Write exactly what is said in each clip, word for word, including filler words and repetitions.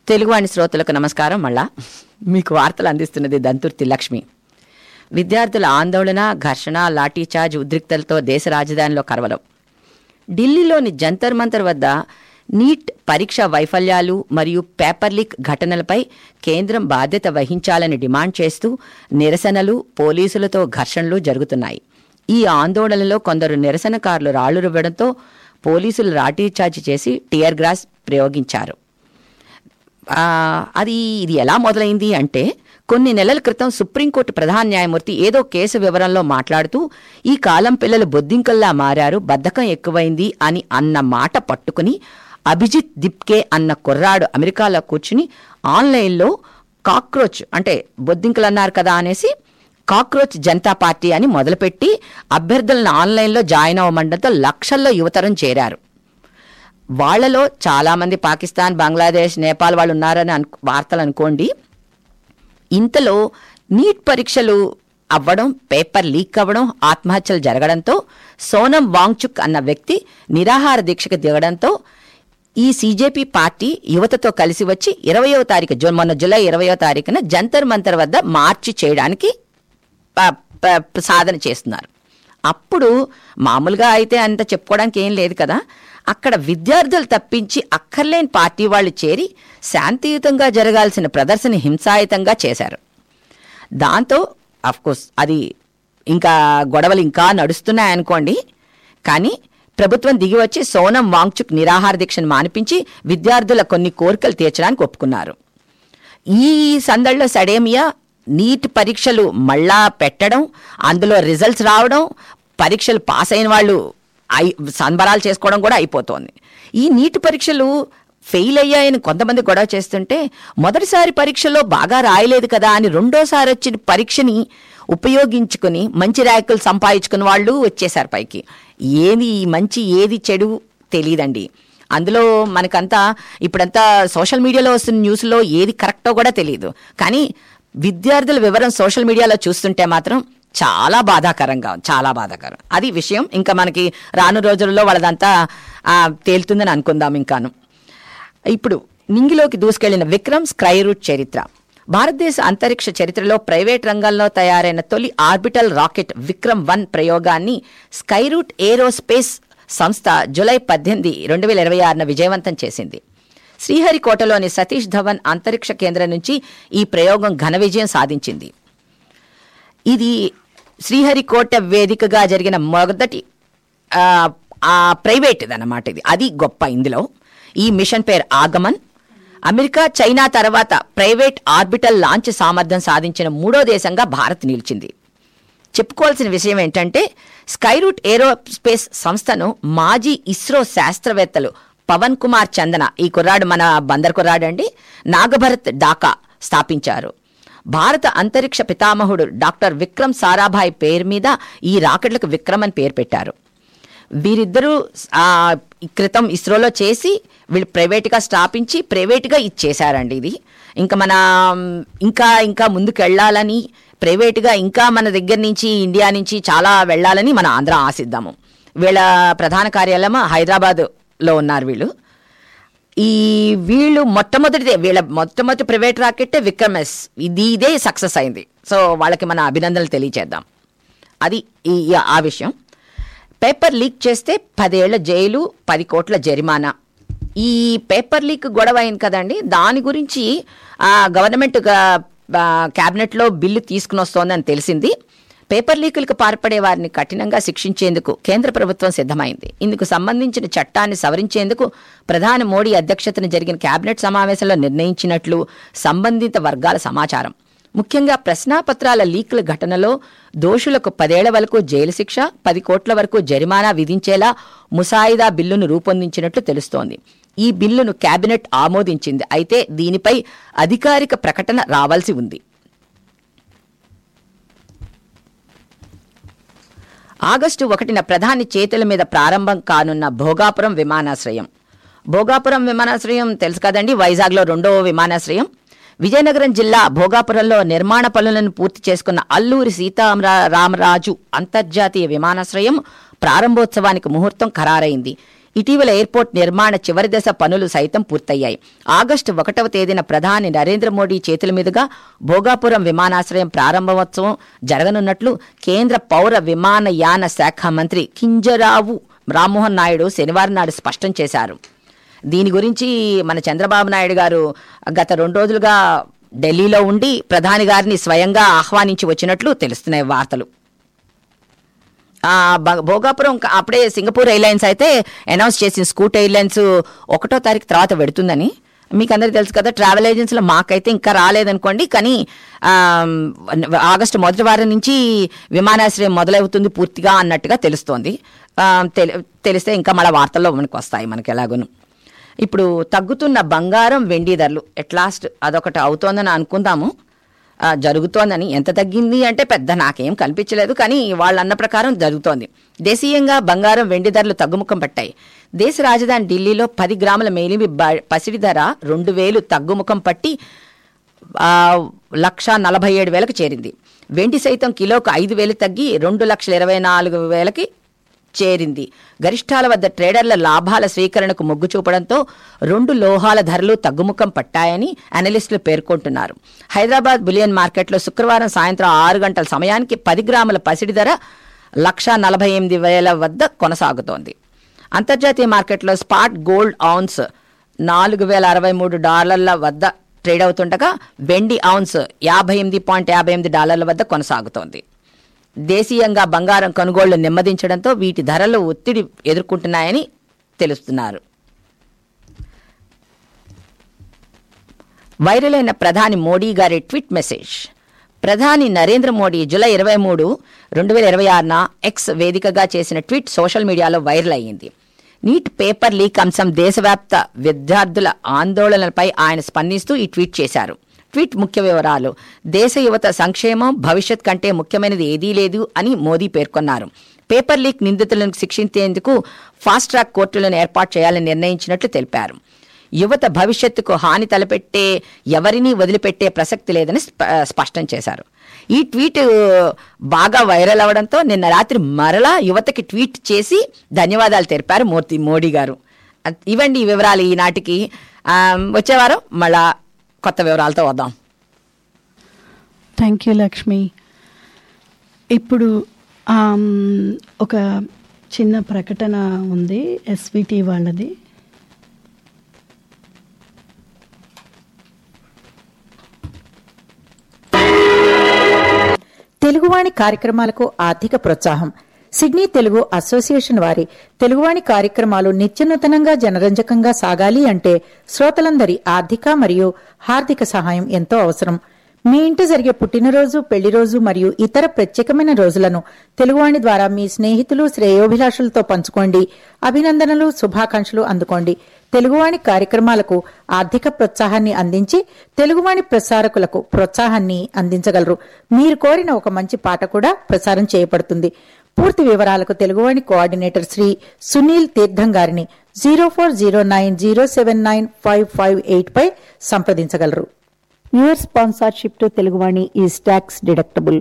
తెలుగువాణి శ్రోతలకు నమస్కారం. మళ్ళా మీకు వార్తలు అందిస్తున్నది దంతుర్తి లక్ష్మి. విద్యార్థుల ఆందోళన, ఘర్షణ, లాఠీచార్జ్, ఉద్రిక్తలతో దేశ రాజధానిలో కరవలం. ఢిల్లీలోని జంతర్ మంతర్ వద్ద నీట్ పరీక్ష వైఫల్యాలు మరియు పేపర్ లీక్ ఘటనలపై కేంద్రం బాధ్యత వహించాలని డిమాండ్ చేస్తూ నిరసనలు, పోలీసులతో ఘర్షణలు జరుగుతున్నాయి. ఈ ఆందోళనలో కొందరు నిరసనకారులు రాళ్లు రువ్వడంతో పోలీసులు లాఠీచార్జ్ చేసి టియర్ గ్యాస్ ప్రయోగించారు. అది ఇది ఎలా మొదలైంది అంటే, కొన్ని నెలల క్రితం సుప్రీంకోర్టు ప్రధాన న్యాయమూర్తి ఏదో కేసు వివరంలో మాట్లాడుతూ ఈ కాలం పిల్లలు బొద్దింకల్లా మారారు, బద్ధకం ఎక్కువైంది అని అన్న మాట పట్టుకుని అభిజిత్ దిప్కే అన్న కుర్రాడు అమెరికాలో కూర్చుని ఆన్లైన్లో కాక్రోచ్ అంటే బొద్దింకలు అన్నారు కదా అనేసి కాక్రోచ్ జనతా పార్టీ అని మొదలుపెట్టి అభ్యర్థులను ఆన్లైన్లో జాయిన్ అవ్వమండంతో లక్షల్లో యువతరం చేరారు. వాళ్లలో చాలామంది పాకిస్తాన్, బంగ్లాదేశ్, నేపాల్ వాళ్ళు ఉన్నారని అను వార్తలు అనుకోండి. ఇంతలో నీట్ పరీక్షలు అవ్వడం, పేపర్ లీక్ అవ్వడం, ఆత్మహత్యలు జరగడంతో సోనం వాంగ్చుక్ అన్న వ్యక్తి నిరాహార దీక్షకు దిగడంతో ఈ సీజేపీ పార్టీ యువతతో కలిసి వచ్చి ఇరవయో తారీఖు జూన్ మొన్న జూలై ఇరవయో తారీఖున జంతర్ మంతర్ వద్ద మార్చి చేయడానికి సాధన చేస్తున్నారు. అప్పుడు మామూలుగా అయితే అంత చెప్పుకోవడానికి ఏం లేదు కదా, అక్కడ విద్యార్థులు తప్పించి అక్కర్లేని పార్టీ వాళ్ళు చేరి శాంతియుతంగా జరగాల్సిన ప్రదర్శన హింసాయుతంగా చేశారు. దాంతో అఫ్కోర్స్ అది ఇంకా గొడవలు ఇంకా నడుస్తున్నాయనుకోండి. కానీ ప్రభుత్వం దిగి వచ్చి సోనం వాంగ్చుక్ నిరాహార దీక్షను మానిపించి విద్యార్థుల కొన్ని కోరికలు తీర్చడానికి ఒప్పుకున్నారు. ఈ సందడిలో సడేమియా నీట్ పరీక్షలు మళ్ళా పెట్టడం, అందులో రిజల్ట్స్ రావడం, పరీక్షలు పాస్ అయిన వాళ్ళు ఐ సంబరాలు చేసుకోవడం కూడా అయిపోతోంది. ఈ నీట్ పరీక్షలు ఫెయిల్ అయ్యాయని కొంతమంది గొడవ చేస్తుంటే, మొదటిసారి పరీక్షలో బాగా రాయలేదు కదా అని రెండోసారి వచ్చిన పరీక్షని ఉపయోగించుకుని మంచి ర్యాంకులు సంపాదించుకున్న వాళ్ళు వచ్చేసారు పైకి. ఏది మంచి ఏది చెడు తెలియదండి. అందులో మనకంతా ఇప్పుడంతా సోషల్ మీడియాలో వస్తున్న న్యూస్లో ఏది కరెక్టో కూడా తెలియదు. కానీ విద్యార్థుల వివరం సోషల్ మీడియాలో చూస్తుంటే మాత్రం చాలా బాధాకరంగా చాలా బాధాకరం అది విషయం. ఇంకా మనకి రాను రోజుల్లో వాళ్ళదంతా తేలుతుందని అనుకుందాం. ఇంకాను ఇప్పుడు నింగిలోకి దూసుకెళ్లిన విక్రమ్ స్కై రూట్ చరిత్ర. భారతదేశ అంతరిక్ష చరిత్రలో ప్రైవేట్ రంగంలో తయారైన తొలి ఆర్బిటల్ రాకెట్ విక్రమ్ వన్ ప్రయోగాన్ని స్కై రూట్ ఏరోస్పేస్ సంస్థ జూలై పద్దెనిమిది రెండు వేల ఇరవై ఆరున విజయవంతం చేసింది. శ్రీహరికోటలోని సతీష్ ధవన్ అంతరిక్ష కేంద్రం నుంచి ఈ ప్రయోగం ఘన విజయం సాధించింది. ఇది శ్రీహరికోట వేదికగా జరిగిన మొదటి ప్రైవేట్ అన్నమాట. ఇది అది గొప్ప. ఇందులో ఈ మిషన్ పేరు ఆగమన్. అమెరికా, చైనా తర్వాత ప్రైవేట్ ఆర్బిటల్ లాంచ్ సామర్థ్యం సాధించిన మూడో దేశంగా భారత్ నిలిచింది. చెప్పుకోవాల్సిన విషయం ఏంటంటే, స్కైరూట్ ఏరోస్పేస్ సంస్థను మాజీ ఇస్రో శాస్త్రవేత్తలు పవన్ కుమార్ చందన, ఈ కుర్రాడు మన బందర్ కుర్రాడు అండి, నాగభరత్ డాకా స్థాపించారు. భారత అంతరిక్ష పితామహుడు డాక్టర్ విక్రమ్ సారాభాయ్ పేరు మీద ఈ రాకెట్లకు విక్రమ్ అని పేరు పెట్టారు. వీరిద్దరూ క్రితం ఇస్రోలో చేసి వీళ్ళు ప్రైవేట్గా స్థాపించి ప్రైవేట్గా ఇది చేశారండి. ఇది ఇంకా మన ఇంకా ఇంకా ముందుకు వెళ్ళాలని, ప్రైవేట్గా ఇంకా మన దగ్గర నుంచి ఇండియా నుంచి చాలా వెళ్ళాలని మన ఆంధ్ర ఆశిద్దాము. వీళ్ళ ప్రధాన కార్యాలయం హైదరాబాద్లో ఉన్నారు వీళ్ళు. ఈ వీళ్ళు మొట్టమొదటిదే వీళ్ళ మొట్టమొదటి ప్రైవేట్ రాకెట్ విక్రమ్ ఎస్, ఇది ఇదే సక్సెస్ అయింది. సో వాళ్ళకి మన అభినందనలు తెలియచేద్దాం. అది ఈ ఆ విషయం. పేపర్ లీక్ చేస్తే పదేళ్ల జైలు, పది కోట్ల జరిమానా. ఈ పేపర్ లీక్ గొడవ అయింది కదండి, దాని గురించి గవర్నమెంట్ క్యాబినెట్లో బిల్లు తీసుకుని వస్తోందని తెలిసింది. పేపర్ లీకులకు పాల్పడే వారిని కఠినంగా శిక్షించేందుకు కేంద్ర ప్రభుత్వం సిద్ధమైంది. ఇందుకు సంబంధించిన చట్టాన్ని సవరించేందుకు ప్రధాని మోడీ అధ్యక్షతన జరిగిన కేబినెట్ సమావేశంలో నిర్ణయించినట్లు సంబంధిత వర్గాల సమాచారం. ముఖ్యంగా ప్రశ్నాపత్రాల లీకుల ఘటనలో దోషులకు పదేళ్ల వరకు జైలు శిక్ష, పది కోట్ల వరకు జరిమానా విధించేలా ముసాయిదా బిల్లును రూపొందించినట్లు తెలుస్తోంది. ఈ బిల్లును కేబినెట్ ఆమోదించింది. అయితే దీనిపై అధికారిక ప్రకటన రావాల్సి ఉంది. ఆగస్టు ఒకటిన ప్రధాని చేతుల మీద ప్రారంభం కానున్న భోగాపురం విమానాశ్రయం. భోగాపురం విమానాశ్రయం తెలుసు కదండి, వైజాగ్లో రెండో విమానాశ్రయం. విజయనగరం జిల్లా భోగాపురంలో నిర్మాణ పనులను పూర్తి చేసుకున్న అల్లూరి సీతారామరాజు అంతర్జాతీయ విమానాశ్రయం ప్రారంభోత్సవానికి ముహూర్తం ఖరారైంది. ఇటీవల ఎయిర్పోర్ట్ నిర్మాణ చివరి దశ పనులు సైతం పూర్తయ్యాయి. ఆగస్టు ఒకటవ తేదీన ప్రధాని నరేంద్ర మోడీ చేతుల మీదుగా భోగాపురం విమానాశ్రయం ప్రారంభోత్సవం జరగనున్నట్లు కేంద్ర పౌర విమానయాన శాఖ మంత్రి కింజరాపు రామ్మోహన్ నాయుడు శనివారం నాడు స్పష్టం చేశారు. దీని గురించి మన చంద్రబాబు నాయుడు గారు గత రెండు రోజులుగా ఢిల్లీలో ఉండి ప్రధాని గారిని స్వయంగా ఆహ్వానించి వచ్చినట్లు తెలుస్తున్నాయి వార్తలు. భోగాపురం అప్పుడే సింగపూర్ ఎయిర్లైన్స్ అయితే అనౌన్స్ చేసింది స్కూట్ ఎయిర్లైన్స్ ఒకటో తారీఖు తర్వాత పెడుతుందని. మీకు అందరికీ తెలుసు కదా, ట్రావెల్ ఏజెన్సీలో మాకైతే ఇంకా రాలేదనుకోండి, కానీ ఆగస్టు మొదటి వారం నుంచి విమానాశ్రయం మొదలవుతుంది పూర్తిగా అన్నట్టుగా తెలుస్తోంది. తెలిస్తే ఇంకా మళ్ళీ వార్తల్లో మనకు వస్తాయి మనకి ఎలాగోను. ఇప్పుడు తగ్గుతున్న బంగారం వెండి ధరలు ఎట్లాస్ట్ అదొకటి అవుతోందని అనుకుందాము, జరుగుతోందని. ఎంత తగ్గింది అంటే పెద్ద నాకేం కనిపించలేదు, కానీ వాళ్ళు అన్న ప్రకారం జరుగుతోంది. దేశీయంగా బంగారం వెండి ధరలు తగ్గుముఖం పట్టాయి. దేశ రాజధాని ఢిల్లీలో పది గ్రాముల మేలిమి పసిడి ధర రెండు వేలు తగ్గుముఖం పట్టి లక్ష నలభై ఏడు వేలకు చేరింది. వెండి సైతం కిలోకు ఐదు వేలు తగ్గి రెండు లక్షల ఇరవై నాలుగు వేలకి చేరింది. గరిష్టాల వద్ద ట్రేడర్ల లాభాల స్వీకరణకు మొగ్గు చూపడంతో రెండు లోహాల ధరలు తగ్గుముఖం పట్టాయని అనలిస్టులు పేర్కొంటున్నారు. హైదరాబాద్ బులియన్ మార్కెట్లో శుక్రవారం సాయంత్రం ఆరు గంటల సమయానికి పది గ్రాముల పసిడి ధర లక్ష నలభై ఎనిమిది వేల వద్ద కొనసాగుతోంది. అంతర్జాతీయ మార్కెట్లో స్పాట్ గోల్డ్ ఔన్స్ నాలుగు వేల అరవై మూడు డాలర్ల వద్ద ట్రేడ్ అవుతుండగా వెండి ఔన్స్ యాభై ఎనిమిది పాయింట్ యాభై ఎనిమిది డాలర్ల వద్ద కొనసాగుతోంది. దేశీయంగా బంగారం కొనుగోళ్లు నెమ్మదించడంతో వీటి ధరలు ఒత్తిడి ఎదుర్కొంటున్నాయని తెలుస్తున్నారు. వైరల్ అయిన ప్రధాని మోడీ గారి ట్వీట్ మెసేజ్. ప్రధాని నరేంద్ర మోడీ జూలై ఇరవై మూడు రెండు వేల ఇరవై ఆరున ఎక్స్ వేదికగా చేసిన ట్వీట్ సోషల్ మీడియాలో వైరల్ అయ్యింది. నీట్ పేపర్ లీక్ అంశం దేశవ్యాప్త విద్యార్థుల ఆందోళనలపై ఆయన స్పందిస్తూ ఈ ట్వీట్ చేశారు. ట్వీట్ ముఖ్య వివరాలు. దేశ యువత సంక్షేమం భవిష్యత్ కంటే ముఖ్యమైనది ఏదీ లేదు అని మోదీ పేర్కొన్నారు. పేపర్ లీక్ నిందితులను శిక్షించేందుకు ఫాస్ట్ ట్రాక్ కోర్టులను ఏర్పాటు చేయాలని నిర్ణయించినట్లు తెలిపారు. యువత భవిష్యత్తుకు హాని తలపెట్టే ఎవరినీ వదిలిపెట్టే ప్రసక్తి లేదని స్పష్టం చేశారు. ఈ ట్వీట్ బాగా వైరల్ అవడంతో నిన్న రాత్రి మరలా యువతకి ట్వీట్ చేసి ధన్యవాదాలు తెలిపారు మోదీ మోడీ గారు. ఇవండి ఈ వివరాలు ఈనాటికి. వచ్చేవారం మళ్ళా కొత్త వివరాలతో వద్దాం. Thank you Lakshmi. ఇప్పుడు ఒక చిన్న ప్రకటన ఉంది ఎస్విటి వాళ్ళది. తెలుగువాణి కార్యక్రమాలకు ఆర్థిక ప్రోత్సాహం. సిడ్నీ తెలుగు అసోసియేషన్ వారి తెలుగువాణి కార్యక్రమాలు నిత్యనూతనంగా జనరంజకంగా సాగాలి అంటే శ్రోతలందరి ఆర్థిక మరియు హార్దిక సహాయం ఎంతో అవసరం. మీ ఇంటి జరిగే పుట్టినరోజు, పెళ్లిరోజు మరియు ఇతర ప్రత్యేకమైన రోజులను తెలుగువాణి ద్వారా మీ స్నేహితులు, శ్రేయోభిలాషులతో పంచుకోండి. అభినందనలు, శుభాకాంక్షలు అందుకోండి. తెలుగువాణి కార్యక్రమాలకు ఆర్థిక ప్రోత్సాహాన్ని అందించి తెలుగువాణి ప్రసారకులకు ప్రోత్సాహాన్ని అందించగలరు. మీరు కోరిన ఒక మంచి పాట కూడా ప్రసారం చేయబడుతుంది. పూర్తి వివరాలకు తెలుగువాణి కోఆర్డినేటర్ శ్రీ సునీల్ తీర్థం గారిని zero four zero nine zero seven nine five five eight pi సంప్రదించగలరు. Your sponsorship to Teluguvani is tax deductible.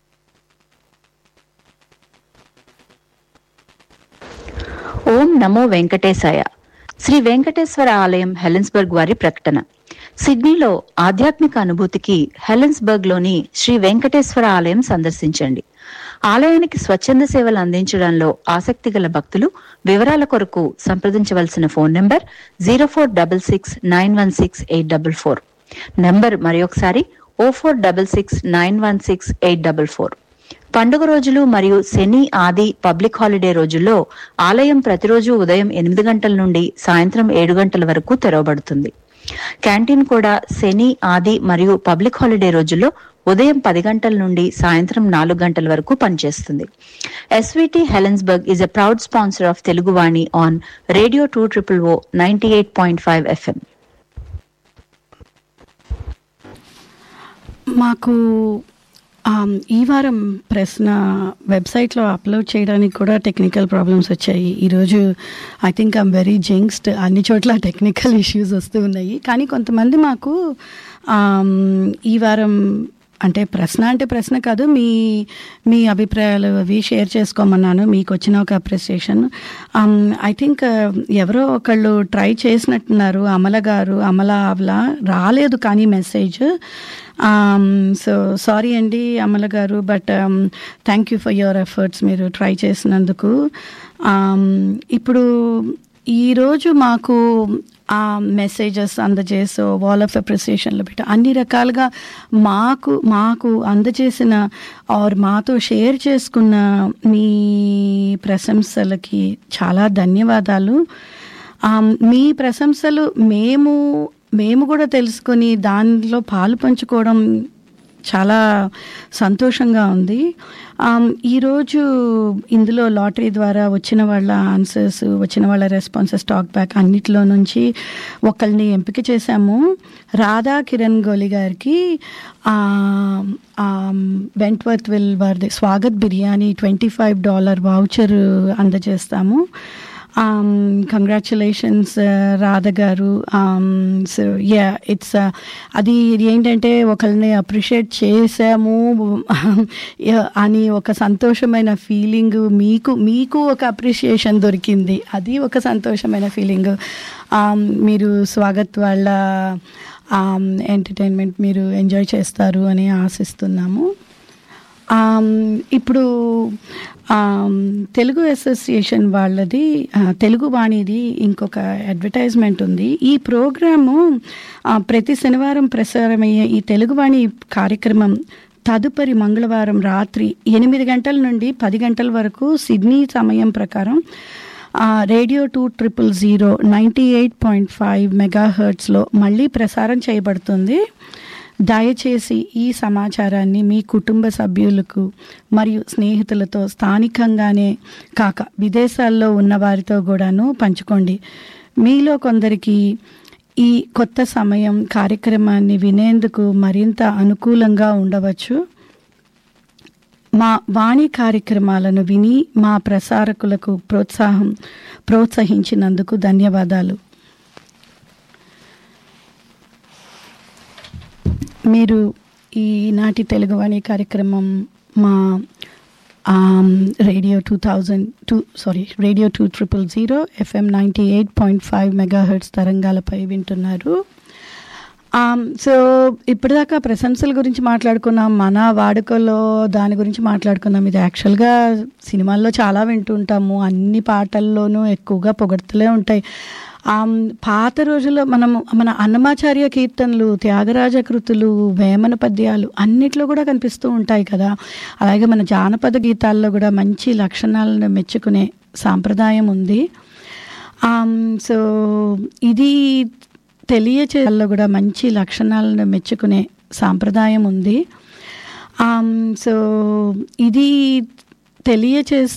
ఓం నమో వెంకటేశాయ. శ్రీ వెంకటేశ్వర ఆలయం హెలెన్స్బర్గ్ వారి ప్రకటన. సిడ్నీలో ఆధ్యాత్మిక అనుభూతికి హెలెన్స్బర్గ్ లోని శ్రీ వెంకటేశ్వర ఆలయం సందర్శించండి. ఆలయానికి స్వచ్ఛంద సేవలు అందించడంలో ఆసక్తి గల భక్తులు వివరాల కొరకు సంప్రదించవలసిన phone number zero four double six nine one six eight double four. Number మరొకసారి ఓ four double six nine one six eight double four. పండుగ రోజులు మరియు శని, ఆది, పబ్లిక్ హాలిడే రోజుల్లో ఆలయం ప్రతిరోజు ఉదయం ఎనిమిది గంటల నుండి సాయంత్రం ఏడు గంటల వరకు తెరవబడుతుంది. క్యాంటీన్ కూడా శని, ఆది మరియు పబ్లిక్ హాలిడే రోజుల్లో ఉదయం పది గంటల నుండి సాయంత్రం నాలుగు గంటల వరకు పనిచేస్తుంది. SVT Helensburgh is a proud sponsor of Teluguvani on radio two triple oh ninety eight point five FM. మాకు ఈ వారం ప్రశ్న వెబ్సైట్లో అప్లోడ్ చేయడానికి కూడా టెక్నికల్ ప్రాబ్లమ్స్ వచ్చాయి. ఈరోజు ఐ థింక్ ఐమ్ వెరీ జింక్స్డ్. అన్ని చోట్ల టెక్నికల్ ఇష్యూస్ వస్తూ ఉన్నాయి. కానీ కొంతమంది మాకు ఈ వారం అంటే ప్రశ్న అంటే ప్రశ్న కాదు, మీ మీ అభిప్రాయాలు అవి షేర్ చేసుకోమన్నాను. మీకు వచ్చిన ఒక అప్రిసియేషన్. ఐ థింక్ ఎవరో ఒకళ్ళు ట్రై చేసినట్టున్నారు, అమల గారు, అమల ఆవ్లా రాలేదు కానీ మెసేజ్. సో సారీ అండి అమల గారు, but thank you for your efforts, మీరు ట్రై చేసినందుకు. ఇప్పుడు ఈరోజు మాకు ఆ మెసేజెస్ అందజేసో వాల్ ఆఫ్ అప్రిసియేషన్లు పెట్టి అన్ని రకాలుగా మాకు మాకు అందజేసిన ఆర్ మాతో షేర్ చేసుకున్న మీ ప్రశంసలకి చాలా ధన్యవాదాలు. మీ ప్రశంసలు మేము మేము కూడా తెలుసుకొని దానిలో పాలు పంచుకోవడం చాలా సంతోషంగా ఉంది. ఈరోజు ఇందులో లాటరీ ద్వారా వచ్చిన వాళ్ళ ఆన్సర్స్, వచ్చిన వాళ్ళ రెస్పాన్సెస్, టాక్ బ్యాక్ అన్నిటిలో నుంచి ఒకళ్ళని ఎంపిక చేశాము. రాధా కిరణ్ గోలి గారికి వెంట్వర్త్ విల్ వారి Swagat biryani twenty five dollar voucher అందజేస్తాము. Congratulations Radha గారు. సో యా ఇట్స్ అది ఏంటంటే ఒకళ్ళని అప్రిషియేట్ చేసాము అని ఒక సంతోషమైన ఫీలింగ్, మీకు మీకు ఒక అప్రిషియేషన్ దొరికింది, అది ఒక సంతోషమైన ఫీలింగ్. మీరు స్వాగత్ వాళ్ళ ఎంటర్టైన్మెంట్ మీరు ఎంజాయ్ చేస్తారు అని ఆశిస్తున్నాము. ఇప్పుడు తెలుగు అసోసియేషన్ వాళ్ళది, తెలుగు వాణిది ఇంకొక అడ్వర్టైజ్మెంట్ ఉంది. ఈ ప్రోగ్రాము ప్రతి శనివారం ప్రసారమయ్యే ఈ తెలుగువాణి కార్యక్రమం తదుపరి మంగళవారం రాత్రి ఎనిమిది గంటల నుండి పది గంటల వరకు సిడ్నీ సమయం ప్రకారం radio two triple zero ninety eight point five mega హెర్ట్స్లో మళ్ళీ ప్రసారం చేయబడుతుంది. దయచేసి ఈ సమాచారాన్ని మీ కుటుంబ సభ్యులకు మరియు స్నేహితులతో స్థానికంగానే కాక విదేశాల్లో ఉన్న వారితో కూడాను పంచుకోండి. మీలో కొందరికి ఈ కొత్త సమయం కార్యక్రమాన్ని వినేందుకు మరింత అనుకూలంగా ఉండవచ్చు. మా వాణి కార్యక్రమాలను విని మా ప్రసారకులకు ప్రోత్సాహం ప్రోత్సహించినందుకు ధన్యవాదాలు. మీరు ఈనాటి తెలుగువాణి కార్యక్రమం మా radio two thousand two sorry radio two triple zero FM ninety eight point five mega hertz తరంగాలపై వింటున్నారు. సో ఇప్పటిదాకా ప్రశంసల గురించి మాట్లాడుకున్నాం, మన వాడుకలో దాని గురించి మాట్లాడుకున్నాం. ఇది యాక్చువల్గా సినిమాల్లో చాలా వింటుంటాము, అన్ని పాటల్లోనూ ఎక్కువగా పొగడ్తలే ఉంటాయి. పాత రోజుల్లో మనం మన అన్నమాచార్య కీర్తనలు, త్యాగరాజ కృతులు, వేమన పద్యాలు అన్నిట్లో కూడా కనిపిస్తూ ఉంటాయి కదా. అలాగే మన జానపద గీతాల్లో కూడా మంచి లక్షణాలను మెచ్చుకునే సాంప్రదాయం ఉంది. సో ఇది తెలియచేలో కూడా మంచి లక్షణాలను మెచ్చుకునే సాంప్రదాయం ఉంది. సో ఇది తెలియచే